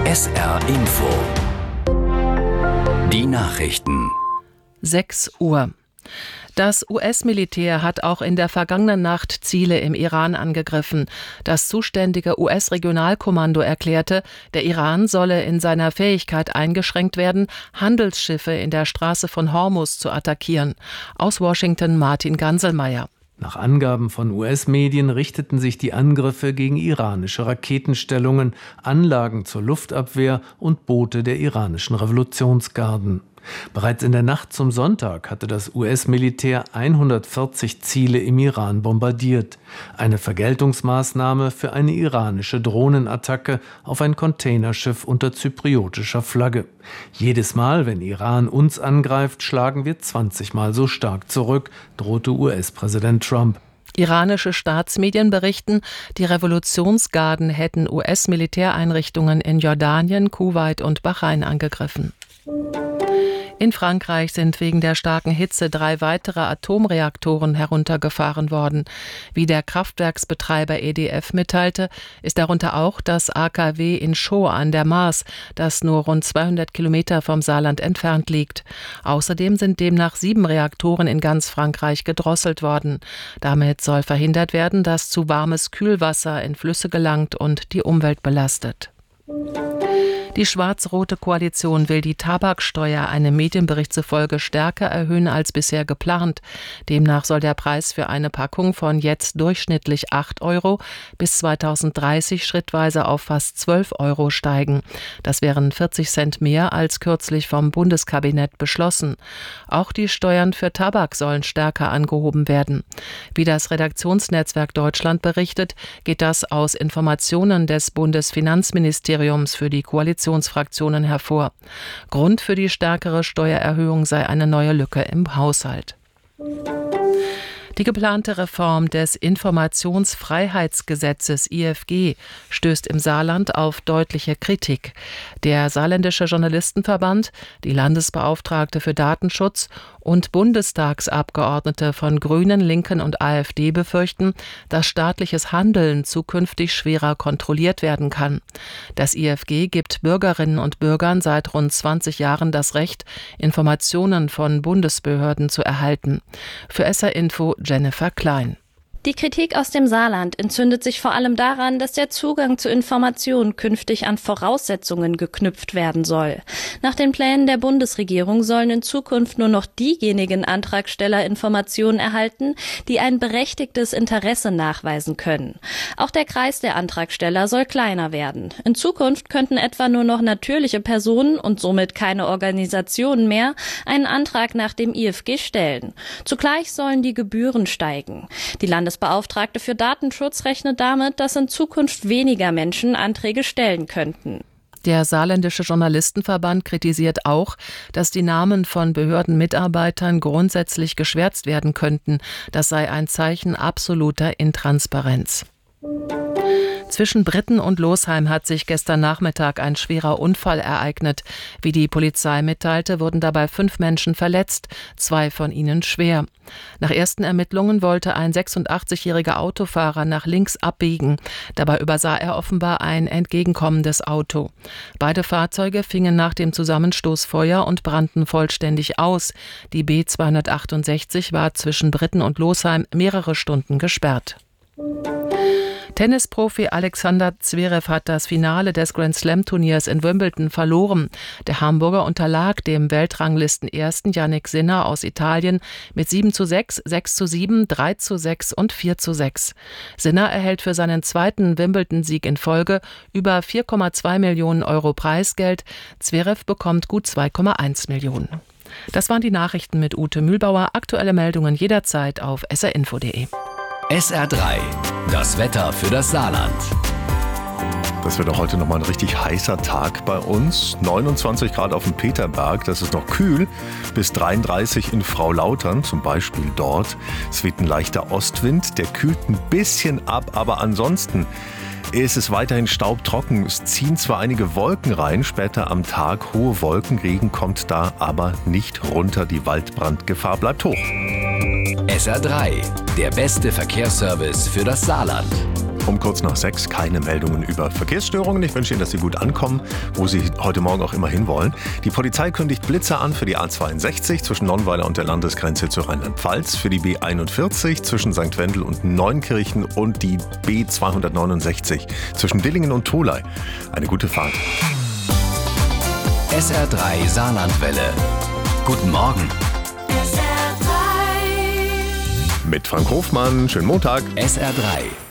SR Info. Die Nachrichten. 6 Uhr. Das US-Militär hat auch in der vergangenen Nacht Ziele im Iran angegriffen. Das zuständige US-Regionalkommando erklärte, der Iran solle in seiner Fähigkeit eingeschränkt werden, Handelsschiffe in der Straße von Hormuz zu attackieren. Aus Washington Martin Ganselmeier. Nach Angaben von US-Medien richteten sich die Angriffe gegen iranische Raketenstellungen, Anlagen zur Luftabwehr und Boote der iranischen Revolutionsgarden. Bereits in der Nacht zum Sonntag hatte das US-Militär 140 Ziele im Iran bombardiert. Eine Vergeltungsmaßnahme für eine iranische Drohnenattacke auf ein Containerschiff unter zypriotischer Flagge. Jedes Mal, wenn Iran uns angreift, schlagen wir 20 Mal so stark zurück, drohte US-Präsident Trump. Iranische Staatsmedien berichten, die Revolutionsgarden hätten US-Militäreinrichtungen in Jordanien, Kuwait und Bahrain angegriffen. In Frankreich sind wegen der starken Hitze 3 weitere Atomreaktoren heruntergefahren worden. Wie der Kraftwerksbetreiber EDF mitteilte, ist darunter auch das AKW in Chaux an der Maas, das nur rund 200 Kilometer vom Saarland entfernt liegt. Außerdem sind demnach 7 Reaktoren in ganz Frankreich gedrosselt worden. Damit soll verhindert werden, dass zu warmes Kühlwasser in Flüsse gelangt und die Umwelt belastet. Die schwarz-rote Koalition will die Tabaksteuer einem Medienbericht zufolge stärker erhöhen als bisher geplant. Demnach soll der Preis für eine Packung von jetzt durchschnittlich 8 € bis 2030 schrittweise auf fast 12 € steigen. Das wären 40 Cent mehr als kürzlich vom Bundeskabinett beschlossen. Auch die Steuern für Tabak sollen stärker angehoben werden. Wie das Redaktionsnetzwerk Deutschland berichtet, geht das aus Informationen des Bundesfinanzministeriums für die Koalitionsfraktionen hervor. Grund für die stärkere Steuererhöhung sei eine neue Lücke im Haushalt. Die geplante Reform des Informationsfreiheitsgesetzes IFG stößt im Saarland auf deutliche Kritik. Der Saarländische Journalistenverband, die Landesbeauftragte für Datenschutz und Bundestagsabgeordnete von Grünen, Linken und AfD befürchten, dass staatliches Handeln zukünftig schwerer kontrolliert werden kann. Das IFG gibt Bürgerinnen und Bürgern seit rund 20 Jahren das Recht, Informationen von Bundesbehörden zu erhalten. Für SR Info Jennifer Klein. Die Kritik aus dem Saarland entzündet sich vor allem daran, dass der Zugang zu Informationen künftig an Voraussetzungen geknüpft werden soll. Nach den Plänen der Bundesregierung sollen in Zukunft nur noch diejenigen Antragsteller Informationen erhalten, die ein berechtigtes Interesse nachweisen können. Auch der Kreis der Antragsteller soll kleiner werden. In Zukunft könnten etwa nur noch natürliche Personen und somit keine Organisationen mehr einen Antrag nach dem IFG stellen. Zugleich sollen die Gebühren steigen. Die Landesbeauftragte für Datenschutz rechnet damit, dass in Zukunft weniger Menschen Anträge stellen könnten. Der Saarländische Journalistenverband kritisiert auch, dass die Namen von Behördenmitarbeitern grundsätzlich geschwärzt werden könnten. Das sei ein Zeichen absoluter Intransparenz. Zwischen Britten und Losheim hat sich gestern Nachmittag ein schwerer Unfall ereignet. Wie die Polizei mitteilte, wurden dabei 5 Menschen verletzt, 2 von ihnen schwer. Nach ersten Ermittlungen wollte ein 86-jähriger Autofahrer nach links abbiegen. Dabei übersah er offenbar ein entgegenkommendes Auto. Beide Fahrzeuge fingen nach dem Zusammenstoß Feuer und brannten vollständig aus. Die B268 war zwischen Britten und Losheim mehrere Stunden gesperrt. Tennisprofi Alexander Zverev hat das Finale des Grand-Slam-Turniers in Wimbledon verloren. Der Hamburger unterlag dem Weltranglisten-Ersten Jannik Sinner aus Italien mit 7:6, 6:7, 3:6 und 4:6. Sinner erhält für seinen zweiten Wimbledon-Sieg in Folge über 4,2 Millionen € Preisgeld. Zverev bekommt gut 2,1 Millionen. Das waren die Nachrichten mit Ute Mühlbauer. Aktuelle Meldungen jederzeit auf srinfo.de. SR3, das Wetter für das Saarland. Das wird auch heute nochmal ein richtig heißer Tag bei uns. 29 Grad auf dem Peterberg, das ist noch kühl, bis 33 in Fraulautern, zum Beispiel dort. Es weht ein leichter Ostwind, der kühlt ein bisschen ab, aber ansonsten ist es weiterhin staubtrocken. Es ziehen zwar einige Wolken rein, später am Tag hohe Wolken, Regen kommt da aber nicht runter. Die Waldbrandgefahr bleibt hoch. SR3, der beste Verkehrsservice für das Saarland. Um kurz nach 6 keine Meldungen über Verkehrsstörungen. Ich wünsche Ihnen, dass Sie gut ankommen, wo Sie heute Morgen auch immer hinwollen. Die Polizei kündigt Blitzer an für die A62 zwischen Nonnweiler und der Landesgrenze zu Rheinland-Pfalz, für die B41 zwischen St. Wendel und Neunkirchen und die B269 zwischen Dillingen und Tholey. Eine gute Fahrt. SR3 Saarlandwelle. Guten Morgen. Mit Frank Hofmann. Schönen Montag. SR3